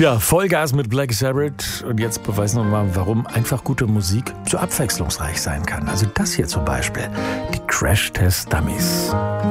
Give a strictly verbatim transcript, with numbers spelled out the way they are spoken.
Ja, Vollgas mit Black Sabbath. Und jetzt beweisen wir mal, warum einfach gute Musik so abwechslungsreich sein kann. Also das hier zum Beispiel, die Crash Test Dummies.